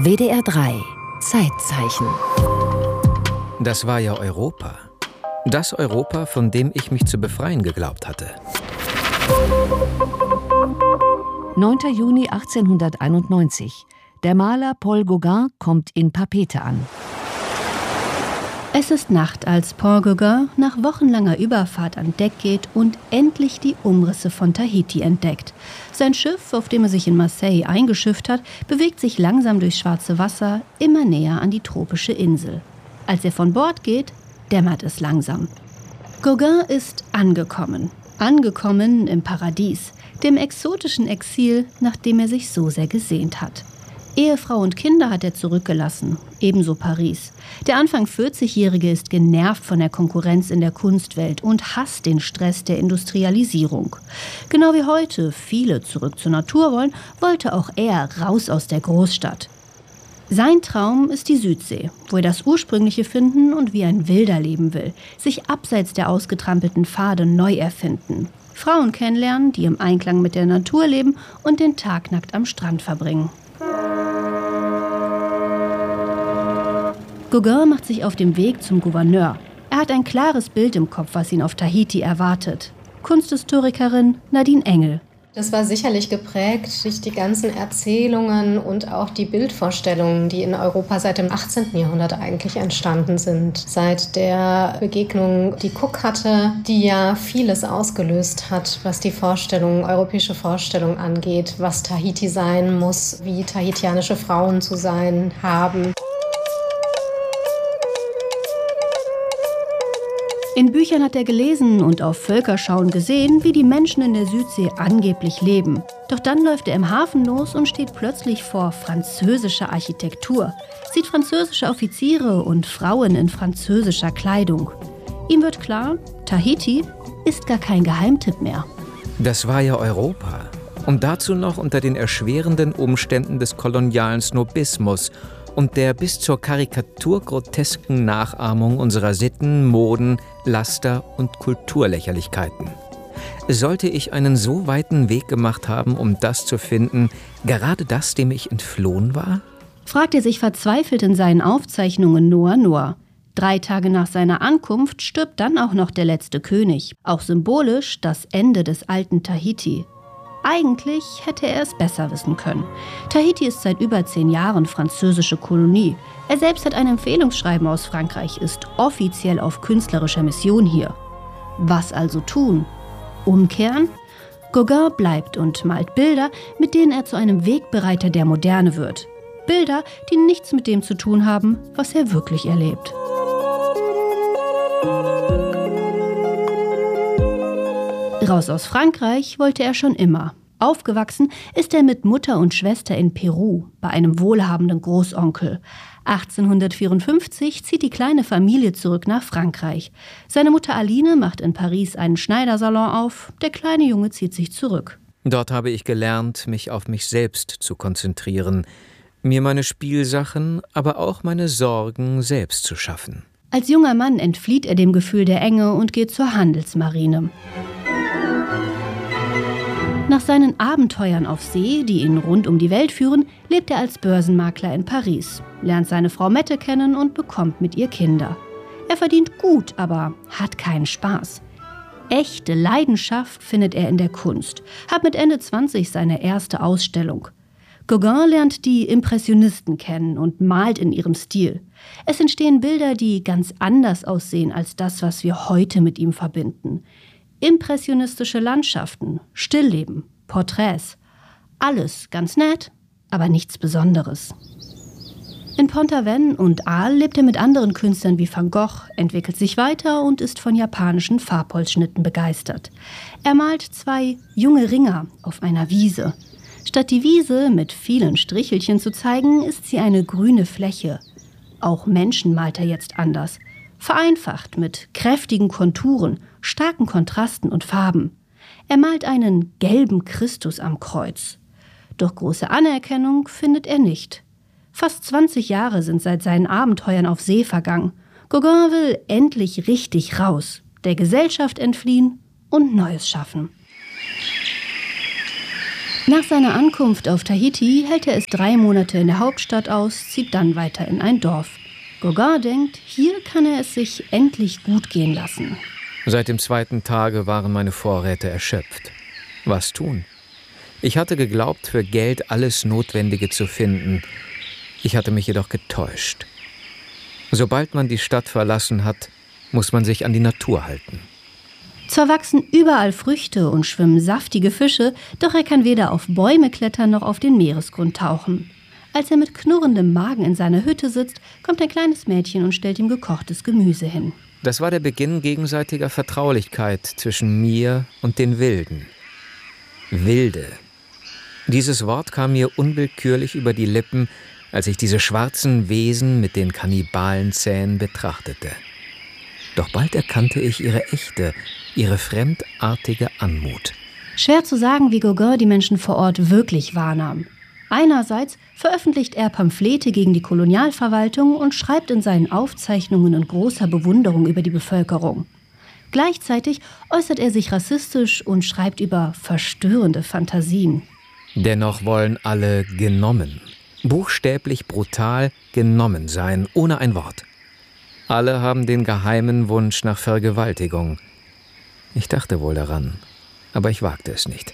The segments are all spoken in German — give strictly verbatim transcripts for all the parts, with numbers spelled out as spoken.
W D R drei Zeitzeichen. Das war ja Europa. Das Europa, von dem ich mich zu befreien geglaubt hatte. neunter Juni achtzehnhunderteinundneunzig. Der Maler Paul Gauguin kommt in Papeete an. Es ist Nacht, als Paul Gauguin nach wochenlanger Überfahrt an Deck geht und endlich die Umrisse von Tahiti entdeckt. Sein Schiff, auf dem er sich in Marseille eingeschifft hat, bewegt sich langsam durchs schwarze Wasser, immer näher an die tropische Insel. Als er von Bord geht, dämmert es langsam. Gauguin ist angekommen. Angekommen im Paradies, dem exotischen Exil, nach dem er sich so sehr gesehnt hat. Ehefrau und Kinder hat er zurückgelassen, ebenso Paris. Der Anfang vierzigjährige ist genervt von der Konkurrenz in der Kunstwelt und hasst den Stress der Industrialisierung. Genau wie heute viele zurück zur Natur wollen, wollte auch er raus aus der Großstadt. Sein Traum ist die Südsee, wo er das Ursprüngliche finden und wie ein Wilder leben will, sich abseits der ausgetrampelten Pfade neu erfinden. Frauen kennenlernen, die im Einklang mit der Natur leben und den Tag nackt am Strand verbringen. Gauguin macht sich auf den Weg zum Gouverneur. Er hat ein klares Bild im Kopf, was ihn auf Tahiti erwartet. Kunsthistorikerin Nadine Engel. Das war sicherlich geprägt durch die ganzen Erzählungen und auch die Bildvorstellungen, die in Europa seit dem achtzehnten Jahrhundert eigentlich entstanden sind. Seit der Begegnung, die Cook hatte, die ja vieles ausgelöst hat, was die Vorstellung, europäische Vorstellung angeht, was Tahiti sein muss, wie tahitianische Frauen zu sein haben. In Büchern hat er gelesen und auf Völkerschauen gesehen, wie die Menschen in der Südsee angeblich leben. Doch dann läuft er im Hafen los und steht plötzlich vor französischer Architektur, sieht französische Offiziere und Frauen in französischer Kleidung. Ihm wird klar, Tahiti ist gar kein Geheimtipp mehr. Das war ja Europa. Und dazu noch unter den erschwerenden Umständen des kolonialen Snobismus und der bis zur Karikatur grotesken Nachahmung unserer Sitten, Moden, Laster und Kulturlächerlichkeiten. Sollte ich einen so weiten Weg gemacht haben, um das zu finden, gerade das, dem ich entflohen war? Fragt er sich verzweifelt in seinen Aufzeichnungen Noah Noah. Drei Tage nach seiner Ankunft stirbt dann auch noch der letzte König. Auch symbolisch das Ende des alten Tahiti. Eigentlich hätte er es besser wissen können. Tahiti ist seit über zehn Jahren französische Kolonie. Er selbst hat ein Empfehlungsschreiben aus Frankreich, ist offiziell auf künstlerischer Mission hier. Was also tun? Umkehren? Gauguin bleibt und malt Bilder, mit denen er zu einem Wegbereiter der Moderne wird. Bilder, die nichts mit dem zu tun haben, was er wirklich erlebt. Raus aus Frankreich wollte er schon immer. Aufgewachsen ist er mit Mutter und Schwester in Peru, bei einem wohlhabenden Großonkel. achtzehnhundertvierundfünfzig zieht die kleine Familie zurück nach Frankreich. Seine Mutter Aline macht in Paris einen Schneidersalon auf. Der kleine Junge zieht sich zurück. Dort habe ich gelernt, mich auf mich selbst zu konzentrieren, mir meine Spielsachen, aber auch meine Sorgen selbst zu schaffen. Als junger Mann entflieht er dem Gefühl der Enge und geht zur Handelsmarine. Nach seinen Abenteuern auf See, die ihn rund um die Welt führen, lebt er als Börsenmakler in Paris, lernt seine Frau Mette kennen und bekommt mit ihr Kinder. Er verdient gut, aber hat keinen Spaß. Echte Leidenschaft findet er in der Kunst, hat mit Ende zwanzig seine erste Ausstellung. Gauguin lernt die Impressionisten kennen und malt in ihrem Stil. Es entstehen Bilder, die ganz anders aussehen als das, was wir heute mit ihm verbinden. Impressionistische Landschaften, Stillleben, Porträts. Alles ganz nett, aber nichts Besonderes. In Pont-Aven und Arles lebt er mit anderen Künstlern wie Van Gogh, entwickelt sich weiter und ist von japanischen Farbholzschnitten begeistert. Er malt zwei junge Ringer auf einer Wiese. Statt die Wiese mit vielen Strichelchen zu zeigen, ist sie eine grüne Fläche. Auch Menschen malt er jetzt anders. Vereinfacht mit kräftigen Konturen, starken Kontrasten und Farben. Er malt einen gelben Christus am Kreuz. Doch große Anerkennung findet er nicht. Fast zwanzig Jahre sind seit seinen Abenteuern auf See vergangen. Gauguin will endlich richtig raus, der Gesellschaft entfliehen und Neues schaffen. Nach seiner Ankunft auf Tahiti hält er es drei Monate in der Hauptstadt aus, zieht dann weiter in ein Dorf. Gauguin denkt, hier kann er es sich endlich gut gehen lassen. Seit dem zweiten Tage waren meine Vorräte erschöpft. Was tun? Ich hatte geglaubt, für Geld alles Notwendige zu finden. Ich hatte mich jedoch getäuscht. Sobald man die Stadt verlassen hat, muss man sich an die Natur halten. Zwar wachsen überall Früchte und schwimmen saftige Fische, doch er kann weder auf Bäume klettern noch auf den Meeresgrund tauchen. Als er mit knurrendem Magen in seiner Hütte sitzt, kommt ein kleines Mädchen und stellt ihm gekochtes Gemüse hin. Das war der Beginn gegenseitiger Vertraulichkeit zwischen mir und den Wilden. Wilde. Dieses Wort kam mir unwillkürlich über die Lippen, als ich diese schwarzen Wesen mit den Kannibalenzähnen betrachtete. Doch bald erkannte ich ihre echte, ihre fremdartige Anmut. Schwer zu sagen, wie Gauguin die Menschen vor Ort wirklich wahrnahm. Einerseits veröffentlicht er Pamphlete gegen die Kolonialverwaltung und schreibt in seinen Aufzeichnungen in großer Bewunderung über die Bevölkerung. Gleichzeitig äußert er sich rassistisch und schreibt über verstörende Fantasien. Dennoch wollen alle genommen, buchstäblich brutal genommen sein, ohne ein Wort. Alle haben den geheimen Wunsch nach Vergewaltigung. Ich dachte wohl daran, aber ich wagte es nicht.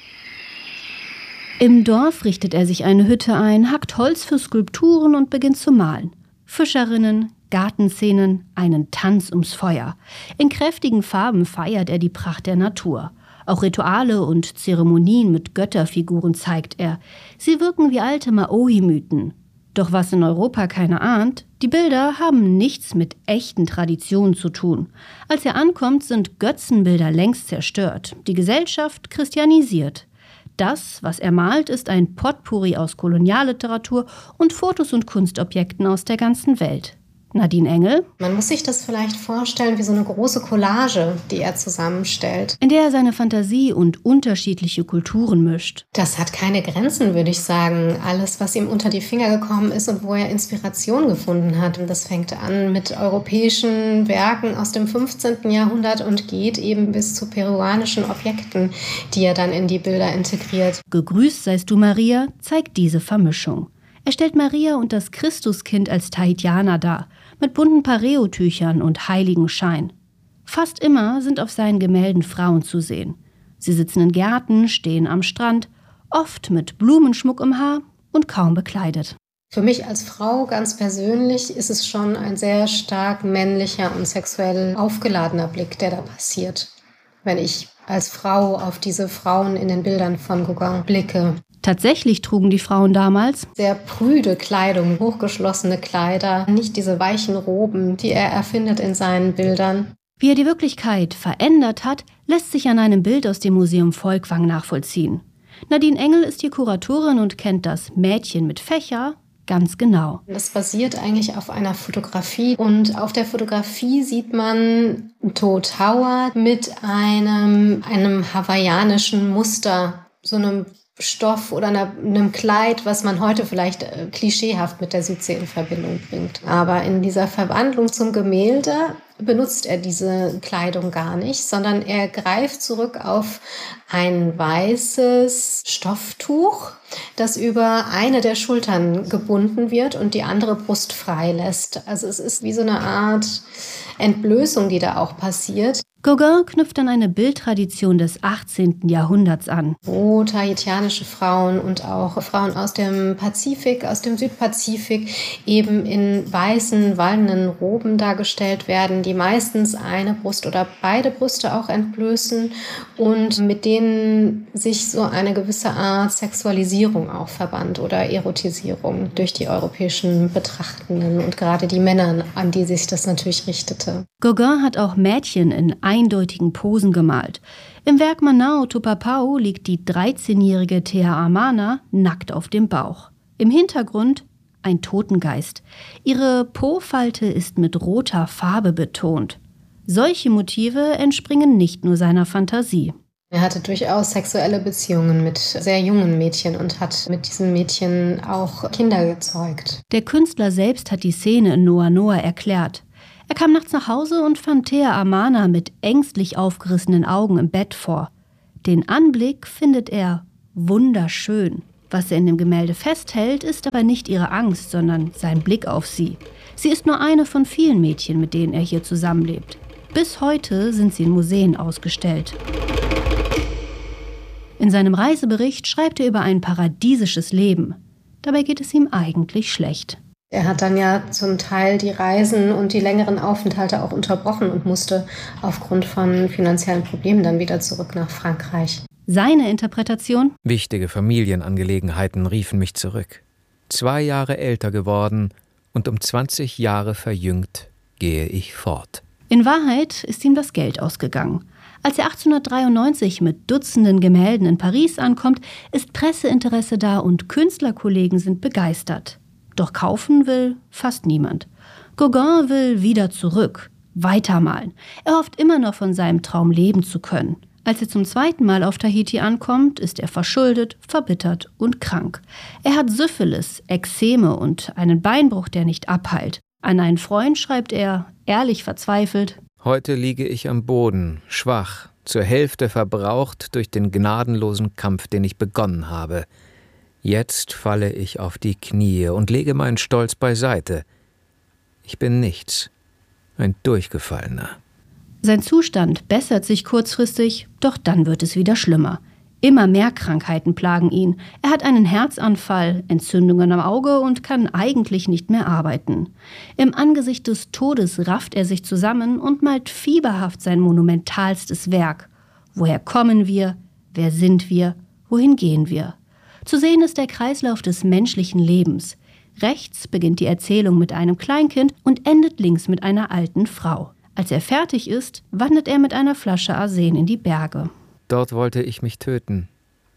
Im Dorf richtet er sich eine Hütte ein, hackt Holz für Skulpturen und beginnt zu malen. Fischerinnen, Gartenszenen, einen Tanz ums Feuer. In kräftigen Farben feiert er die Pracht der Natur. Auch Rituale und Zeremonien mit Götterfiguren zeigt er. Sie wirken wie alte Maori-Mythen. Doch was in Europa keiner ahnt, die Bilder haben nichts mit echten Traditionen zu tun. Als er ankommt, sind Götzenbilder längst zerstört, die Gesellschaft christianisiert. Das, was er malt, ist ein Potpourri aus Kolonialliteratur und Fotos und Kunstobjekten aus der ganzen Welt. Nadine Engel. Man muss sich das vielleicht vorstellen wie so eine große Collage, die er zusammenstellt. In der er seine Fantasie und unterschiedliche Kulturen mischt. Das hat keine Grenzen, würde ich sagen. Alles, was ihm unter die Finger gekommen ist und wo er Inspiration gefunden hat. Das fängt an mit europäischen Werken aus dem fünfzehnten Jahrhundert und geht eben bis zu peruanischen Objekten, die er dann in die Bilder integriert. Gegrüßt seist du, Maria, zeigt diese Vermischung. Er stellt Maria und das Christuskind als Tahitianer dar, mit bunten Pareo-Tüchern und Heiligenschein. Fast immer sind auf seinen Gemälden Frauen zu sehen. Sie sitzen in Gärten, stehen am Strand, oft mit Blumenschmuck im Haar und kaum bekleidet. Für mich als Frau ganz persönlich ist es schon ein sehr stark männlicher und sexuell aufgeladener Blick, der da passiert, wenn ich als Frau auf diese Frauen in den Bildern von Gauguin blicke. Tatsächlich trugen die Frauen damals sehr prüde Kleidung, hochgeschlossene Kleider, nicht diese weichen Roben, die er erfindet in seinen Bildern. Wie er die Wirklichkeit verändert hat, lässt sich an einem Bild aus dem Museum Folkwang nachvollziehen. Nadine Engel ist die Kuratorin und kennt das Mädchen mit Fächer ganz genau. Das basiert eigentlich auf einer Fotografie und auf der Fotografie sieht man Toad Howard mit einem, einem hawaiianischen Muster, so einem Stoff oder einer, einem Kleid, was man heute vielleicht äh, klischeehaft mit der Südsee in Verbindung bringt. Aber in dieser Verwandlung zum Gemälde benutzt er diese Kleidung gar nicht, sondern er greift zurück auf ein weißes Stofftuch, das über eine der Schultern gebunden wird und die andere Brust frei lässt. Also es ist wie so eine Art Entblößung, die da auch passiert. Gauguin knüpft an eine Bildtradition des achtzehnten Jahrhunderts an. Wo tahitianische Frauen und auch Frauen aus dem Pazifik, aus dem Südpazifik eben in weißen, wallenden Roben dargestellt werden, die meistens eine Brust oder beide Brüste auch entblößen und mit denen sich so eine gewisse Art Sexualisierung auch verband oder Erotisierung durch die europäischen Betrachtenden und gerade die Männer, an die sich das natürlich richtete. Gauguin hat auch Mädchen in eindeutigen Posen gemalt. Im Werk Manao Tupapau liegt die dreizehnjährige Thea Amana nackt auf dem Bauch. Im Hintergrund ein Totengeist. Ihre Po-Falte ist mit roter Farbe betont. Solche Motive entspringen nicht nur seiner Fantasie. Er hatte durchaus sexuelle Beziehungen mit sehr jungen Mädchen und hat mit diesen Mädchen auch Kinder gezeugt. Der Künstler selbst hat die Szene in Noa Noa erklärt. Er kam nachts nach Hause und fand Thea Amana mit ängstlich aufgerissenen Augen im Bett vor. Den Anblick findet er wunderschön. Was er in dem Gemälde festhält, ist aber nicht ihre Angst, sondern sein Blick auf sie. Sie ist nur eine von vielen Mädchen, mit denen er hier zusammenlebt. Bis heute sind sie in Museen ausgestellt. In seinem Reisebericht schreibt er über ein paradiesisches Leben. Dabei geht es ihm eigentlich schlecht. Er hat dann ja zum Teil die Reisen und die längeren Aufenthalte auch unterbrochen und musste aufgrund von finanziellen Problemen dann wieder zurück nach Frankreich. Seine Interpretation? Wichtige Familienangelegenheiten riefen mich zurück. Zwei Jahre älter geworden und um zwanzig Jahre verjüngt gehe ich fort. In Wahrheit ist ihm das Geld ausgegangen. Als er achtzehnhundertdreiundneunzig mit Dutzenden Gemälden in Paris ankommt, ist Presseinteresse da und Künstlerkollegen sind begeistert. Doch kaufen will fast niemand. Gauguin will wieder zurück, weitermalen. Er hofft immer noch von seinem Traum leben zu können. Als er zum zweiten Mal auf Tahiti ankommt, ist er verschuldet, verbittert und krank. Er hat Syphilis, Ekzeme und einen Beinbruch, der nicht abheilt. An einen Freund schreibt er, ehrlich verzweifelt: Heute liege ich am Boden, schwach, zur Hälfte verbraucht durch den gnadenlosen Kampf, den ich begonnen habe. Jetzt falle ich auf die Knie und lege meinen Stolz beiseite. Ich bin nichts, ein Durchgefallener. Sein Zustand bessert sich kurzfristig, doch dann wird es wieder schlimmer. Immer mehr Krankheiten plagen ihn. Er hat einen Herzanfall, Entzündungen am Auge und kann eigentlich nicht mehr arbeiten. Im Angesicht des Todes rafft er sich zusammen und malt fieberhaft sein monumentalstes Werk. Woher kommen wir? Wer sind wir? Wohin gehen wir? Zu sehen ist der Kreislauf des menschlichen Lebens. Rechts beginnt die Erzählung mit einem Kleinkind und endet links mit einer alten Frau. Als er fertig ist, wandert er mit einer Flasche Arsen in die Berge. Dort wollte ich mich töten.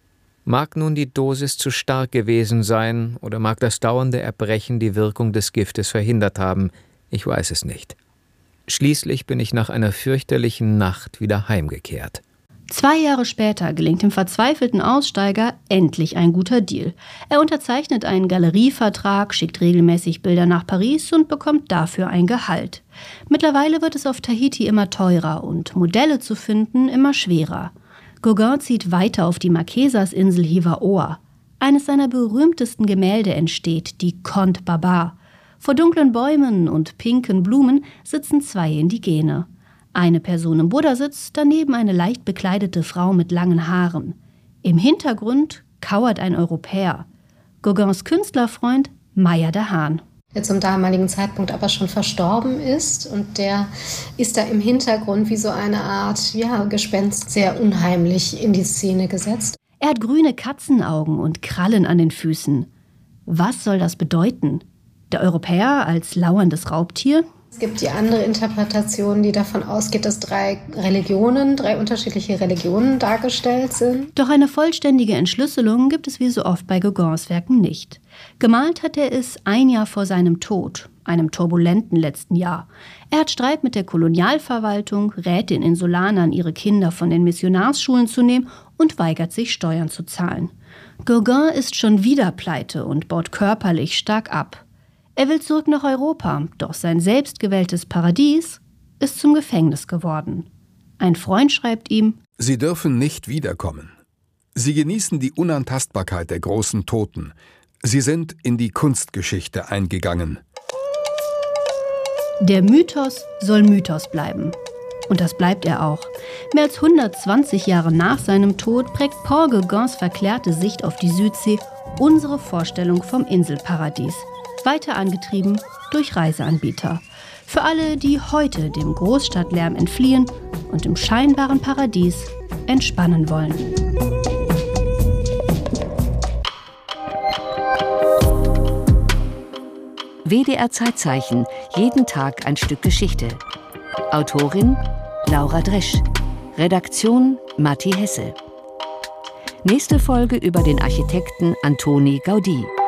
Mag nun die Dosis zu stark gewesen sein oder mag das dauernde Erbrechen die Wirkung des Giftes verhindert haben, ich weiß es nicht. Schließlich bin ich nach einer fürchterlichen Nacht wieder heimgekehrt. Zwei Jahre später gelingt dem verzweifelten Aussteiger endlich ein guter Deal. Er unterzeichnet einen Galerievertrag, schickt regelmäßig Bilder nach Paris und bekommt dafür ein Gehalt. Mittlerweile wird es auf Tahiti immer teurer und Modelle zu finden immer schwerer. Gauguin zieht weiter auf die Marquesasinsel Hivaoa. Eines seiner berühmtesten Gemälde entsteht, die Conte Barbare. Vor dunklen Bäumen und pinken Blumen sitzen zwei Indigene. Eine Person im Buddha-Sitz, daneben eine leicht bekleidete Frau mit langen Haaren. Im Hintergrund kauert ein Europäer. Gauguins Künstlerfreund Meyer de Haan. Der zum damaligen Zeitpunkt aber schon verstorben ist und der ist da im Hintergrund wie so eine Art ja, Gespenst sehr unheimlich in die Szene gesetzt. Er hat grüne Katzenaugen und Krallen an den Füßen. Was soll das bedeuten? Der Europäer als lauerndes Raubtier? Es gibt die andere Interpretation, die davon ausgeht, dass drei Religionen, drei unterschiedliche Religionen dargestellt sind. Doch eine vollständige Entschlüsselung gibt es wie so oft bei Gauguins Werken nicht. Gemalt hat er es ein Jahr vor seinem Tod, einem turbulenten letzten Jahr. Er hat Streit mit der Kolonialverwaltung, rät den Insulanern, ihre Kinder von den Missionarsschulen zu nehmen und weigert sich, Steuern zu zahlen. Gauguin ist schon wieder pleite und baut körperlich stark ab. Er will zurück nach Europa, doch sein selbstgewähltes Paradies ist zum Gefängnis geworden. Ein Freund schreibt ihm: Sie dürfen nicht wiederkommen. Sie genießen die Unantastbarkeit der großen Toten. Sie sind in die Kunstgeschichte eingegangen. Der Mythos soll Mythos bleiben. Und das bleibt er auch. Mehr als hundertzwanzig Jahre nach seinem Tod prägt Paul Gauguins verklärte Sicht auf die Südsee unsere Vorstellung vom Inselparadies. Weiter angetrieben durch Reiseanbieter. Für alle, die heute dem Großstadtlärm entfliehen und im scheinbaren Paradies entspannen wollen. W D R Zeitzeichen, jeden Tag ein Stück Geschichte. Autorin Laura Dresch. Redaktion Matti Hesse. Nächste Folge über den Architekten Antoni Gaudí.